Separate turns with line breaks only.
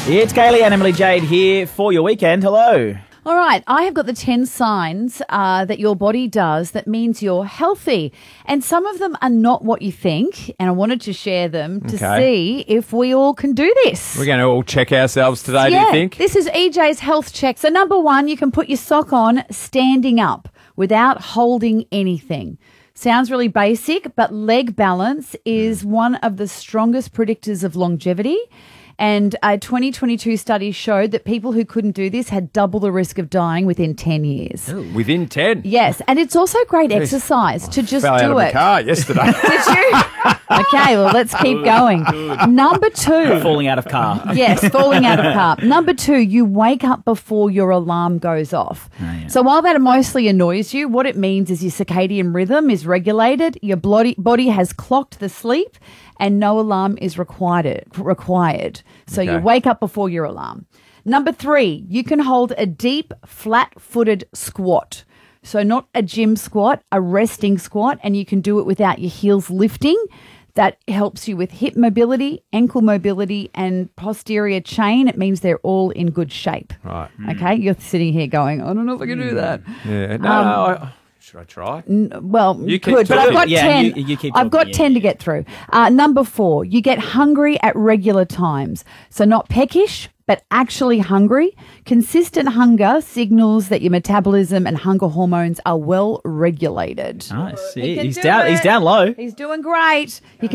It's Kaylee and Emily Jade here for your weekend. Hello.
All right, I have got the 10 signs that your body does that means you're healthy. And some of them are not what you think, and I wanted to share them to see if we all can do this.
We're going to all check ourselves today, do you think?
This is EJ's health check. So number one, you can put your sock on standing up without holding anything. Sounds really basic, but leg balance is one of the strongest predictors of longevity. And a 2022 study showed that people who couldn't do this had double the risk of dying within 10 years.
Ooh, within 10?
Yes, and it's also great exercise to just
fell
do
out of
it.
the car yesterday.
Did you? Okay, well, let's keep going. Number two.
Falling out of car.
Yes, falling out of car. Number two, you wake up before your alarm goes off.
Oh, yeah.
So while that mostly annoys you, what it means is your circadian rhythm is regulated, your body has clocked the sleep, and no alarm is required. So you wake up before your alarm. Number three, you can hold a deep, flat-footed squat. So not a gym squat, a resting squat, and you can do it without your heels lifting. That helps you with hip mobility, ankle mobility, and posterior chain. It means they're all in good shape.
Right.
Okay? You're sitting here going, I don't know if I can do that.
Yeah. No, should I try?
Well,
You
you
keep
could, but I've
talking.
got
Yeah,
10.
you keep
I've got
talking.
10 to get through. Number four, you get hungry at regular times. So not peckish, but actually hungry. Consistent hunger signals that your metabolism and hunger hormones are well regulated.
Nice.
He can
He's
do
down.
it.
He's down low.
He's doing great.